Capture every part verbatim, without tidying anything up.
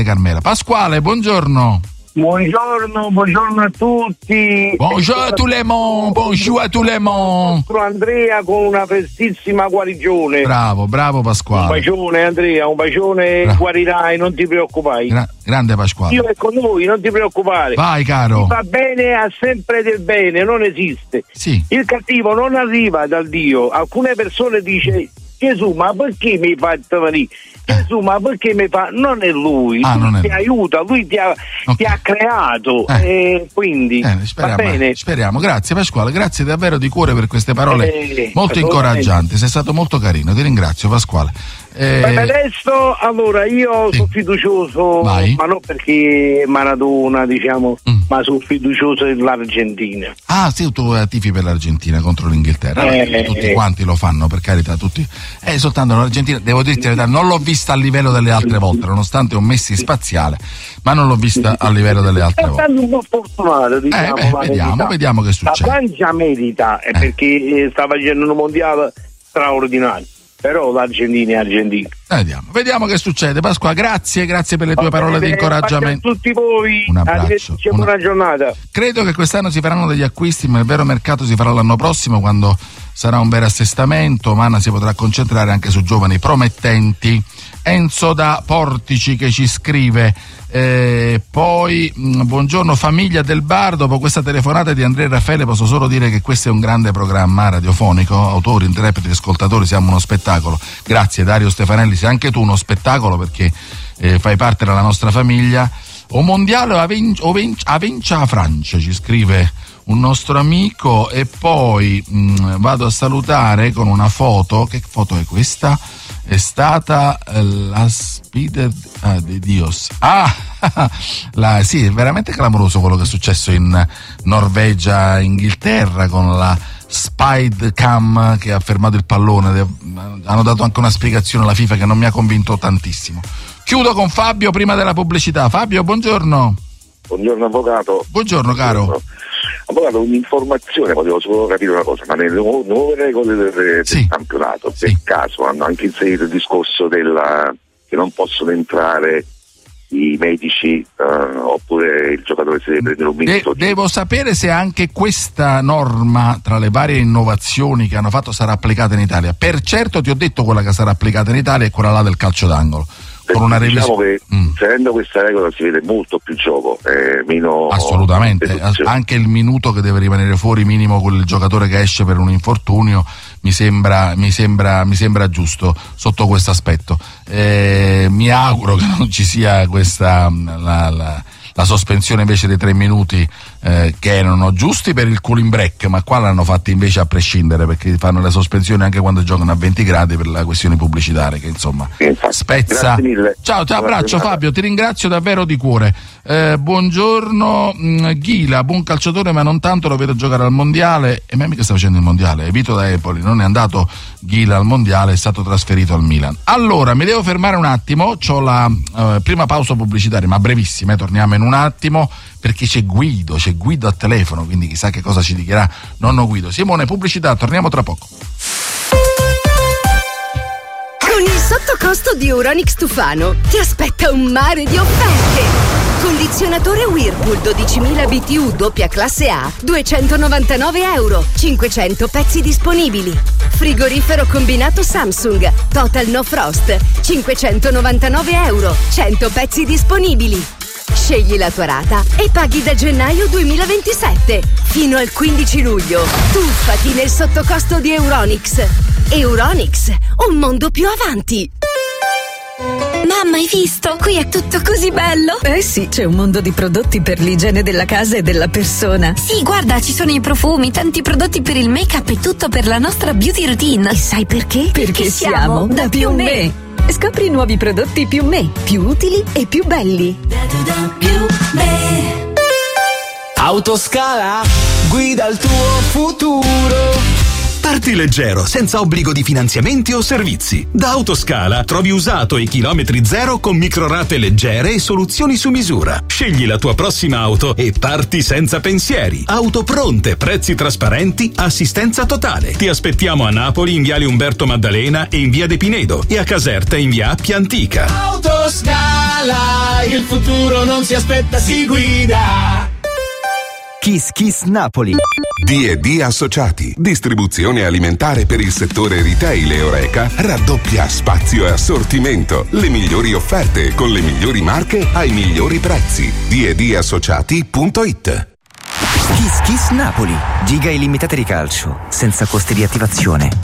Carmela. Pasquale, buongiorno. Buongiorno, buongiorno a tutti. Buongiorno a tout le monde, buongiorno a tout le monde. Andrea con una prestissima guarigione. Bravo, bravo Pasquale. Un bacione Andrea, un bacione, bravo. Guarirai, non ti preoccupare. Gra- grande Pasquale. Io è con noi, non ti preoccupare. Vai caro. Chi fa bene ha sempre del bene, non esiste. Sì. Il cattivo non arriva dal Dio. Alcune persone dicono: Gesù, ma perché mi fa venire? Gesù, ma perché mi fa? Non è lui, ah, lui non ti è... aiuta, lui ti ha, okay. ti ha creato, eh. E quindi eh, speriamo, va bene. Speriamo, grazie Pasquale, grazie davvero di cuore per queste parole eh, molto incoraggianti, sei stato molto carino, ti ringrazio Pasquale. Eh... Per adesso, allora, io sì. sono fiducioso, Vai. ma non perché Maradona, diciamo, mm. ma sono fiducioso dell'Argentina. Ah, sì, tu tifi per l'Argentina contro l'Inghilterra. Allora, eh, tutti eh. quanti lo fanno, per carità, tutti. Eh, soltanto l'Argentina, devo dirti la verità, non l'ho vista a livello delle altre volte, nonostante un Messi spaziale, ma non l'ho vista a livello delle altre volte. È un po' fortunato, diciamo. Eh, beh, vediamo, vediamo che succede. La Francia merita, eh. perché sta facendo un mondiale straordinario. Però l'Argentina è Argentina. Vediamo, vediamo che succede. Pasqua, grazie, grazie per le tue parole bene, di incoraggiamento. A tutti voi, un abbraccio. Una... buona giornata. Credo che quest'anno si faranno degli acquisti, ma il vero mercato si farà l'anno prossimo, quando sarà un vero assestamento. Manna si potrà concentrare anche su giovani promettenti. Enzo da Portici che ci scrive. Eh, poi mh, buongiorno famiglia del bar, dopo questa telefonata di Andrea e Raffaele posso solo dire che questo è un grande programma radiofonico, autori, interpreti, ascoltatori, siamo uno spettacolo. Grazie Dario Stefanelli, sei anche tu uno spettacolo perché eh, fai parte della nostra famiglia. O mondiale o a vincia a Francia, ci scrive un nostro amico. E poi mh, vado a salutare con una foto. Che foto è questa? È stata eh, la spida ah, di Dios. Ah, la, sì, è veramente clamoroso quello che è successo in Norvegia, Inghilterra, con la Spide Cam che ha fermato il pallone. Hanno dato anche una spiegazione alla FIFA che non mi ha convinto tantissimo. Chiudo con Fabio prima della pubblicità. Fabio, buongiorno. Buongiorno avvocato. Buongiorno caro. Buongiorno. Avvocato, un'informazione, volevo solo capire una cosa, ma nelle nu- nuove regole del, del sì. campionato, sì. per caso hanno anche inserito il discorso della che non possono entrare i medici uh, oppure il giocatore si deve prendere un minuto. De- devo sapere se anche questa norma, tra le varie innovazioni che hanno fatto, sarà applicata in Italia. Per certo ti ho detto quella che sarà applicata in Italia è quella là del calcio d'angolo. Con una diciamo revisione. che mm. seguendo questa regola si vede molto più gioco, eh, meno assolutamente, anche il minuto che deve rimanere fuori minimo con il giocatore che esce per un infortunio mi sembra, mi sembra, mi sembra giusto sotto questo aspetto. Eh, mi auguro che non ci sia questa la, la, la sospensione invece dei tre minuti eh, che erano giusti per il cooling break, ma qua l'hanno fatti invece a prescindere, perché fanno le sospensioni anche quando giocano a venti gradi per la questione pubblicitaria che insomma infatti, spezza. Ciao, ti abbraccio Fabio, ti ringrazio davvero di cuore. Eh, buongiorno mh, Ghila, buon calciatore ma non tanto, lo vedo giocare al mondiale. E me mica sta facendo il mondiale, Vito da Empoli, non è andato Ghila al mondiale, è stato trasferito al Milan. Allora, mi devo fermare un attimo, c'ho la eh, prima pausa pubblicitaria, ma brevissima, eh, torniamo in un attimo perché c'è Guido, c'è Guido a telefono, quindi chissà che cosa ci dichiarà nonno Guido. Simone, pubblicità, torniamo tra poco. Con il sottocosto di Euronics Tufano ti aspetta un mare di offerte. Condizionatore Whirlpool dodicimila B T U doppia classe A, duecentonovantanove euro, cinquecento pezzi disponibili. Frigorifero combinato Samsung, Total No Frost, cinquecentonovantanove euro, cento pezzi disponibili. Scegli la tua rata e paghi da gennaio duemilaventisette. Fino al quindici luglio. Tuffati nel sottocosto di Euronics. Euronics, un mondo più avanti. Mamma, hai visto? Qui è tutto così bello! Eh sì, c'è un mondo di prodotti per l'igiene della casa e della persona. Sì, guarda, ci sono i profumi, tanti prodotti per il make-up e tutto per la nostra beauty routine. E sai perché? Perché, Perché siamo da Più Me. Scopri i nuovi prodotti Più Me, più utili e più belli. Da, da, da, Più Me. Autoscala, guida il tuo futuro. Parti leggero, senza obbligo di finanziamenti o servizi. Da Autoscala trovi usato e chilometri zero con microrate leggere e soluzioni su misura. Scegli la tua prossima auto e parti senza pensieri. Auto pronte, prezzi trasparenti, assistenza totale. Ti aspettiamo a Napoli in viale Umberto Maddalena e in via De Pinedo e a Caserta in via Appia Antica. Autoscala, il futuro non si aspetta, si guida. Kiss Kiss Napoli. D e D Associati, distribuzione alimentare per il settore retail e Horeca, raddoppia spazio e assortimento, le migliori offerte con le migliori marche ai migliori prezzi. D e D associati punto it. Kiss Kiss Napoli, giga illimitate di calcio, senza costi di attivazione.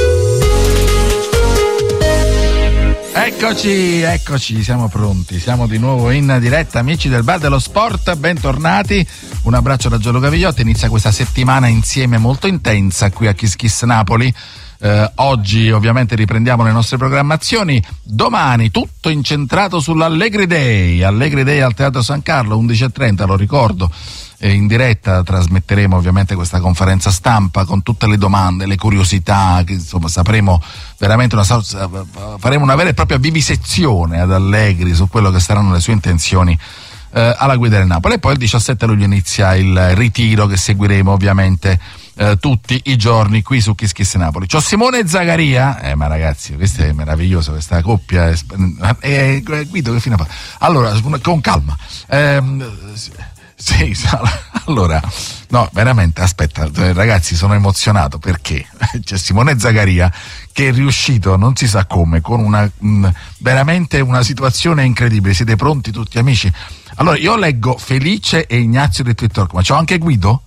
Eccoci, eccoci, siamo pronti, siamo di nuovo in diretta, amici del Bar dello Sport, bentornati, un abbraccio da Gianluca Vigliotti, inizia questa settimana insieme molto intensa qui a Kiss Kiss Napoli. Eh, oggi ovviamente riprendiamo le nostre programmazioni, domani tutto incentrato sull'Allegri Day, Allegri Day al Teatro San Carlo, undici e trenta, lo ricordo. E in diretta trasmetteremo ovviamente questa conferenza stampa con tutte le domande, le curiosità, che insomma sapremo veramente una faremo una vera e propria vivisezione ad Allegri su quello che saranno le sue intenzioni eh, alla guida del Napoli. E poi il diciassette luglio inizia il ritiro che seguiremo ovviamente eh, tutti i giorni qui su Kiss Kiss Napoli. C'ho Simone Zagaria, eh ma ragazzi, questo è meraviglioso, questa coppia, eh, eh, Guido che fine fa? Allora, con calma. Eh, Sì, allora, no, veramente, aspetta, ragazzi, sono emozionato perché c'è Simone Zagaria che è riuscito, non si sa come, con una mh, veramente una situazione incredibile. Siete pronti tutti, amici? Allora, io leggo Felice e Ignazio di Twitter, ma c'ho anche Guido?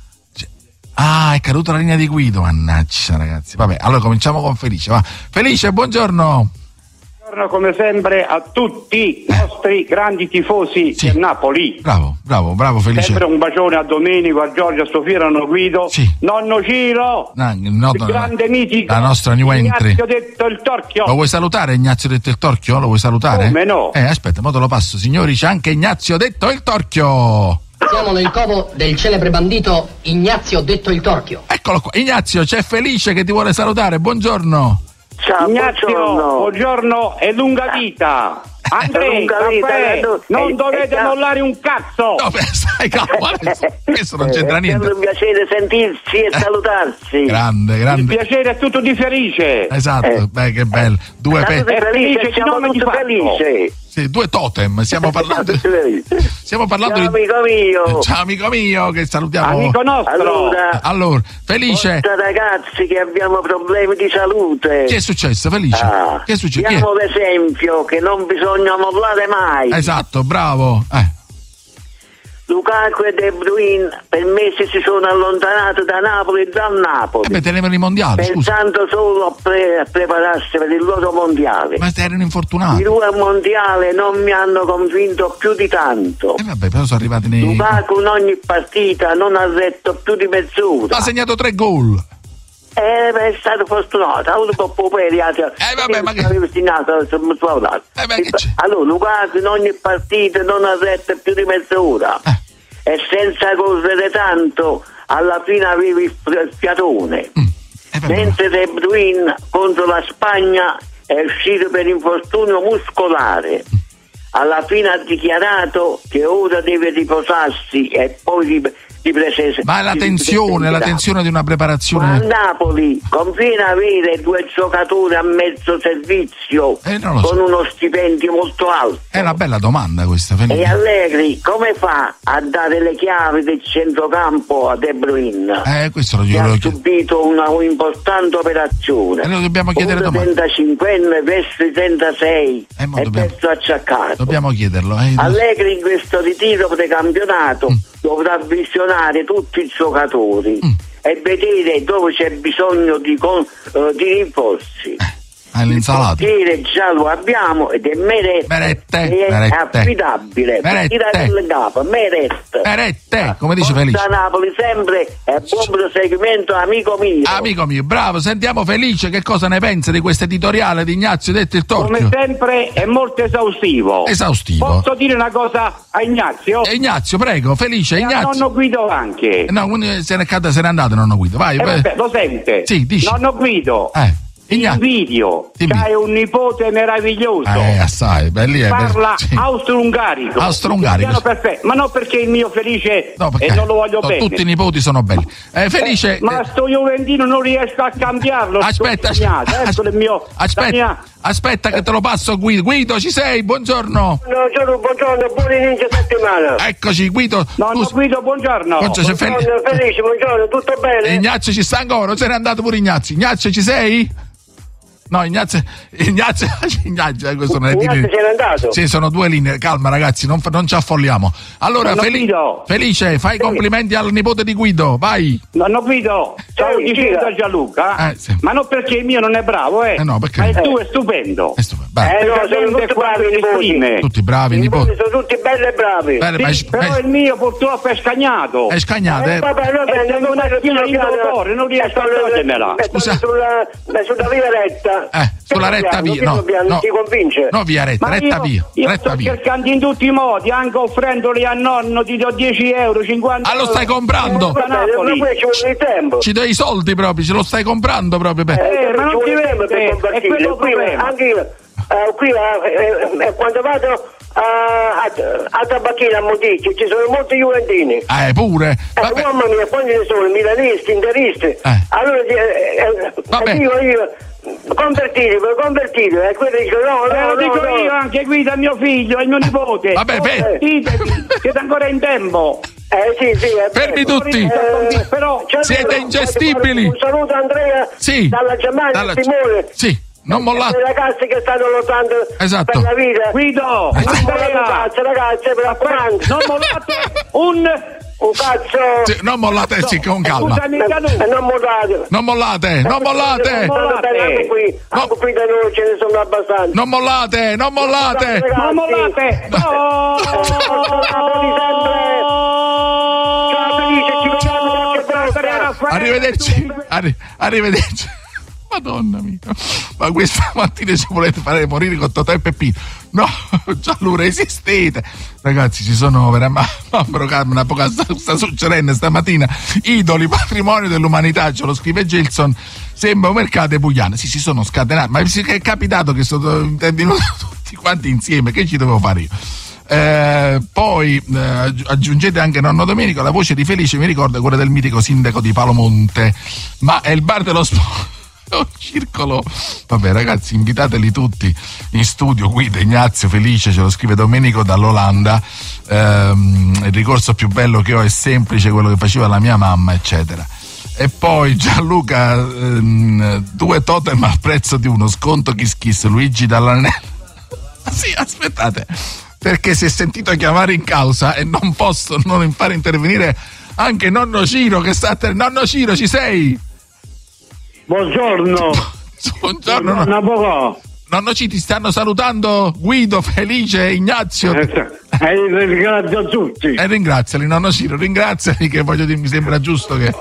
Ah, è caduta la linea di Guido, mannaggia, ragazzi. Vabbè, allora cominciamo con Felice, va. Felice, buongiorno. Come sempre a tutti i nostri grandi tifosi sì. del Napoli. Bravo, bravo, bravo Felice. Sempre un bacione a Domenico, a Giorgio, a Sofia, a Nonno Guido, sì. Nonno Ciro, no, no, il grande mitico, la nostra new entry. Ignazio detto il Torchio. Lo vuoi salutare Ignazio detto il Torchio? Lo vuoi salutare? Come no? Eh, aspetta, mo te lo passo. Signori, c'è anche Ignazio detto il Torchio. Siamo nel covo del celebre bandito Ignazio detto il Torchio. Eccolo qua. Ignazio, c'è Felice che ti vuole salutare. Buongiorno. Ciao, Ignazio, buongiorno. buongiorno e lunga vita. Andrea, caffè, non eh, dovete eh, mollare un cazzo. No, beh, stai calmo, questo non c'entra niente. È un piacere sentirsi e eh, salutarsi. Grande, grande. Il piacere è tutto di Felice. Esatto, eh. beh, che bello. Due pe- felice, siamo tutti felici. Sì, due totem, stiamo parlando stiamo parlando ciao di amico mio. Ciao amico mio, che salutiamo. Amico nostro. Allora, allora Felice. Ragazzi che abbiamo problemi di salute. Che è successo, Felice? Ah, che è successo? Diamo l'esempio che non bisogna mollare mai. Esatto, bravo. Eh. Lukaku e De Bruyne per mesi si sono allontanati da Napoli e dal Napoli. Eh beh, tenevano i mondiali, pensando scusa. solo a, pre- a prepararsi per il loro mondiale. Ma erano infortunati. I due mondiali non mi hanno convinto più di tanto. E eh vabbè, però sono arrivati nei... Lukaku in ogni partita non ha retto più di mezz'ora. Ha segnato tre gol. Eh, è stato fortunato, ha avuto un po' periati. Eh vabbè, ma che... Eh, beh, che c'è? Allora, Lukaku in ogni partita non ha retto più di mezz'ora. Eh. E senza correre tanto, alla fine avevi il fiatone. Mm. Eh, mentre De Bruyne contro la Spagna è uscito per infortunio muscolare. Mm. Alla fine ha dichiarato che ora deve riposarsi e poi rip- riprese. Ma è la tensione, la tensione di una preparazione. Ma a Napoli conviene avere due giocatori a mezzo servizio eh, con so. uno stipendio molto alto. È una bella domanda questa, Felice. E Allegri come fa a dare le chiavi del centrocampo a De Bruyne? Eh, questo lo che ha subito una un'importante operazione. E lo dobbiamo chiedere domani. trentacinquenne verso i trentasei eh, e dobbiamo... verso acciaccato. Dobbiamo chiederlo. Eh, Allegri in questo ritiro precampionato mm. dovrà visionare tutti i giocatori mm. e vedere dove c'è bisogno di, con, uh, di rinforzi. Ah, l'insalata. Il portiere già lo abbiamo ed è Merette. Merette. È Merette. affidabile. Merette. Del capo. Merette. Merette, come dice Felice. Da Napoli sempre è buon proseguimento, amico mio. Amico mio, bravo, sentiamo Felice che cosa ne pensa di questo editoriale di Ignazio Detto il Torchio. Come sempre è molto esaustivo. Esaustivo. Posso dire una cosa a Ignazio? Eh, Ignazio, prego, Felice, e Ignazio. A nonno Guido anche. No, quindi se ne è, se n'è andato nonno Guido, vai. Eh, vabbè, lo sente? Sì, dici. Nonno Guido. Eh. Ti invidio, c'hai un nipote meraviglioso. Eh, assai, belli è. Parla sì. austro-ungarico. Austro-ungarico. Perfetto, ma non perché il mio Felice no, e non lo voglio no, bene. Tutti i nipoti sono belli. Eh, Felice. Eh, ma eh, sto Juventino non riesco a cambiarlo. Aspetta, aspetta, ecco il mio, aspetta, mia... aspetta che te lo passo Guido. Guido, ci sei? Buongiorno. Buongiorno, buongiorno, buon inizio settimana. Eccoci, Guido. No, no, Guido, buongiorno. Buongiorno, buongiorno Fel- Felice, buongiorno, tutto bene? Ignazio ci sta ancora, se n'è andato pure Ignazio. Ignazio, ci sei? No, Ignazio, Ignazio, Ignazio, eh, questo non è Ignazio se n'è andato. Sì, sono due linee, calma ragazzi, non, non ci affolliamo. Allora, Fel- Felice, fai i complimenti al nipote di Guido, vai. Nonno Guido, ciao, sì, dicendo sì. a Gianluca, eh, sì. ma non perché il mio non è bravo, eh, eh no, perché? ma il tuo è stupendo. È stupendo. Eh no, sono tutti bravi i nipoti. Tutti bravi i nipoti. Sono tutti belli e bravi. Bene, sì, ma è, però è, il mio purtroppo è scagnato. È scagnato, eh? eh vabbè, no, è bene, una schiena di motore, non riesco a togliermela. Scusa. Sulla, sulla via retta. Eh, sulla retta via. No, piano, no, ti convince? no, via retta, Ma retta io, via. Io retta sto via. cercando in tutti i modi, anche offrendoli a nonno, ti do dieci euro, cinquanta Ah, lo stai comprando? Da Napoli. Ma ci vuole il tempo. Ci dai i soldi proprio, ce lo stai comprando proprio per... Eh, ma non ti vede, per è compartirli. quello Qui, problema. anche io, eh, qui eh, eh, quando vado a, a, a Tabacchina a Moticchio ci sono molti juventini. Eh, pure. Eh, Vabbè. mamma mia, quanti ne sono? Milanisti, interisti. Eh. Allora eh, eh, Vabbè. dico io, convertiti, convertiti, e eh, quelli dicono no, Eh, no, lo dico no, io, no. anche Guido è mio figlio, è mio nipote. Vabbè, fe- Ditevi, siete ancora in tempo. Eh sì, sì, è Fermi vero. tutti. Eh, però Siete ingestibili. Un saluto a Andrea Sì. dalla Germania, Dalla- Timone. Sì, non mollate. I ragazzi che stanno lottando Esatto. per la vita. Guido, non mollate un Andrea, cazzo, ragazzi, per raccomando. non mollate un... Un cazzo. Sì, non mollate, sì, con calma. Scusami, Eh, Gianlu. eh, non mollate. Non mollate, non mollate. Non mollate. Anche qui, No. anche qui da noi ce ne sono abbastanza. Non mollate, non mollate. Non mollate. No. Ciao Felice, ci vediamo qualche volta. Arrivederci. Arri- arrivederci. Madonna mia. Ma questa mattina ci volete fare morire con Totò e Peppino? No, già lo resistete. Ragazzi, ci sono veramente una poca sta, sta succedendo stamattina. Idoli, patrimonio dell'umanità, ce lo scrive Gelson. Sembra un mercato pugliano. Sì, si sono scatenati. Ma è capitato che sono intervenuti tutti quanti insieme. Che ci dovevo fare io? Eh, poi eh, aggiungete anche nonno Domenico, la voce di Felice mi ricorda quella del mitico sindaco di Palomonte, ma è il bar dello sport. Un circolo. Vabbè ragazzi, invitateli tutti in studio. Guido, Ignazio, Felice, ce lo scrive Domenico dall'Olanda. Ehm, il ricorso più bello che ho è semplice, quello che faceva la mia mamma, eccetera. E poi Gianluca, ehm, due totem al prezzo di uno, sconto kiss kiss, Luigi dall'Anello. Sì, aspettate, perché si è sentito chiamare in causa e non posso non fare intervenire anche nonno Ciro che sta a ter- nonno Ciro, ci sei? Buongiorno. Buongiorno. Buongiorno, poco. Nonno Ci, ti stanno salutando Guido, Felice, Ignazio. E eh, ringrazio tutti. E ringraziali, nonno Ciro, ringraziali, che voglio dire, mi sembra giusto che...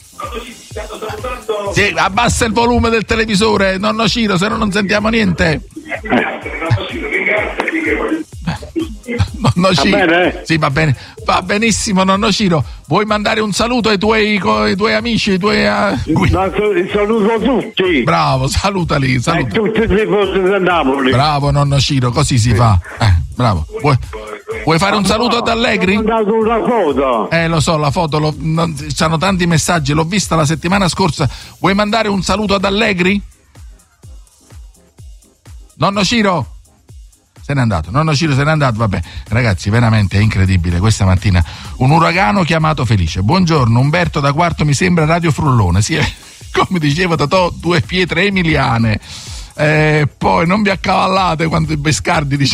Sì, abbassa il volume del televisore, nonno Ciro, se no non sentiamo niente. Nonno Ciro. Va bene? Sì, va bene. Va benissimo, nonno Ciro. Vuoi mandare un saluto ai tuoi, ai tuoi amici, ai tuoi... Uh... Saluto tutti. Bravo, salutali. Saluta. E tutti i tifosi del Napoli. Bravo, nonno Ciro, così si fa. Eh, bravo. Vuoi, vuoi fare un saluto ad Allegri? Ho mandato una foto. Eh, lo so, la foto, lo, non, c'hanno tanti messaggi, l'ho vista la settimana scorsa. Vuoi mandare un saluto ad Allegri? Nonno Ciro? Se n'è andato, nonno Ciro se n'è andato, vabbè. Ragazzi, veramente è incredibile questa mattina. Un uragano chiamato Felice. Buongiorno, Umberto da Quarto, mi sembra Radio Frullone. Sì, come diceva Totò, due pietre emiliane. Eh, poi non vi accavallate quando i Bescardi dice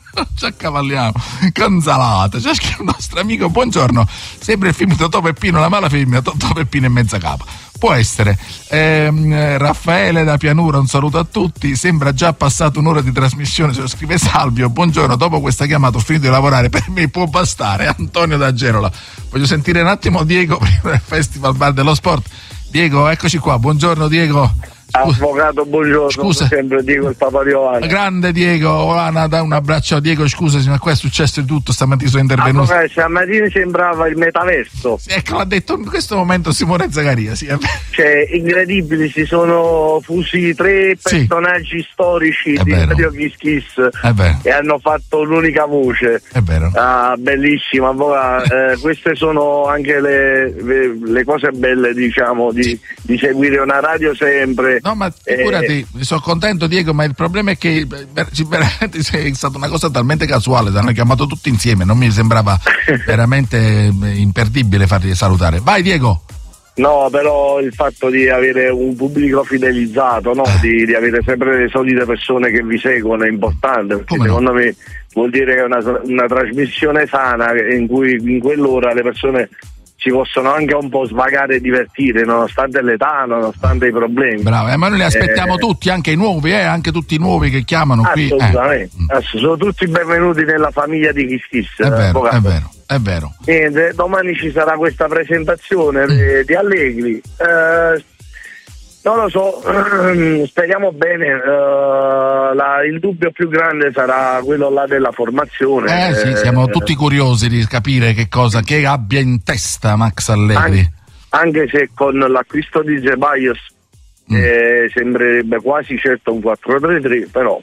ci accavalliamo con salata. C'è scritto il nostro amico: buongiorno, sembra il film Totò Peppino, la mala femmina, Totò Peppino e mezza capa. Può essere. ehm, Raffaele da Pianura, un saluto a tutti. Sembra già passato un'ora di trasmissione, se lo scrive Salvio. Buongiorno, dopo questa chiamata ho finito di lavorare, per me può bastare. Antonio da Gerola. Voglio sentire un attimo Diego prima del Festival Bar dello Sport. Diego, eccoci qua. Buongiorno Diego. Avvocato, buongiorno. Scusa. Sempre Diego il Papa di Oana. Grande Diego, Oana, dà un abbraccio a Diego. Scusasi, ma qua è successo di tutto. Stamattina sono intervenuto. Avvocato, stamattina sembrava il metaverso. Sì, ecco, l'ha detto in questo momento Simone Zaccaria. Sì, cioè, incredibili, si sono fusi tre personaggi sì. storici è di vero. Radio Kiss Kiss è vero. e hanno fatto un'unica voce. È vero. Ah, bellissima. eh, queste sono anche le, le, le cose belle, diciamo, di, sì. di seguire una radio sempre. No, ma figurati, eh, sono contento Diego, ma il problema è che veramente è stata una cosa talmente casuale, ti hanno chiamato tutti insieme, non mi sembrava veramente imperdibile farli salutare. Vai Diego! No, però il fatto di avere un pubblico fidelizzato, no? di, di avere sempre le solite persone che vi seguono è importante, perché Come secondo no? me vuol dire che è una, una trasmissione sana in cui in quell'ora le persone si possono anche un po' svagare e divertire nonostante l'età, nonostante i problemi. Bravo, eh, ma noi li aspettiamo eh, tutti, anche i nuovi, eh, anche tutti i nuovi che chiamano qui. Assolutamente, eh. sono tutti benvenuti nella famiglia di Kiss Kiss. È vero, eh, è vero, è vero. Niente, domani ci sarà questa presentazione mm. di Allegri. Eh, non lo so, speriamo bene. Uh, la, il dubbio più grande sarà quello là della formazione. Eh sì, siamo eh, tutti curiosi di capire che cosa che abbia in testa Max Allegri. Anche, anche se con l'acquisto di Ceballos mm. eh, sembrerebbe quasi certo un quattro tre tre, però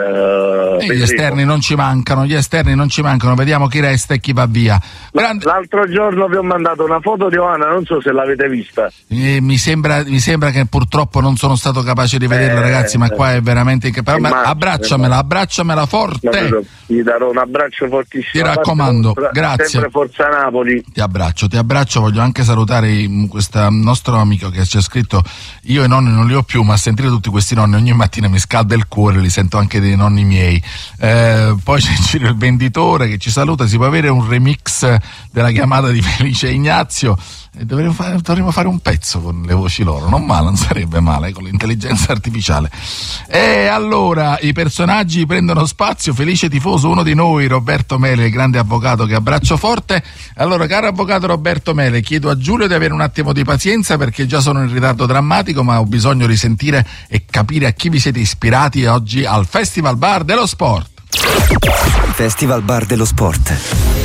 eh, gli esterni non ci mancano, gli esterni non ci mancano, vediamo chi resta e chi va via. Grande... L'altro giorno vi ho mandato una foto di Oana, non so se l'avete vista. Eh, mi sembra mi sembra che purtroppo non sono stato capace di vederla, eh, ragazzi, ma qua è veramente però, ma abbracciamela, abbracciamela forte. Ti darò un abbraccio fortissimo. Ti raccomando, forza, grazie. Sempre Forza Napoli. Ti abbraccio, ti abbraccio, voglio anche salutare questo nostro amico che ci ha scritto: io i nonni non li ho più, ma a sentire tutti questi nonni ogni mattina mi scalda il cuore, li sento anche dei nonni miei. Eh, poi c'è Ciro il venditore che ci saluta: si può avere un remix della chiamata di Felice Ignazio? E dovremmo fare, dovremmo fare un pezzo con le voci loro, non male, non sarebbe male, con l'intelligenza artificiale. E allora i personaggi prendono spazio. Felice tifoso, uno di noi, Roberto Mele, il grande avvocato che abbraccio forte. Allora, caro avvocato Roberto Mele, chiedo a Giulio di avere un attimo di pazienza perché già sono in ritardo drammatico, ma ho bisogno di sentire e capire a chi vi siete ispirati oggi al Festival Bar dello Sport. Festival Bar dello Sport.